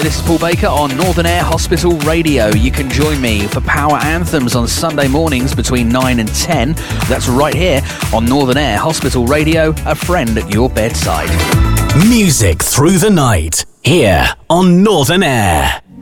this is Paul Baker on Northern Air Hospital Radio. You can join me for Power Anthems on Sunday mornings between 9 and 10. That's right here on Northern Air Hospital Radio, a friend at your bedside. Music through the night, here on Northern Air.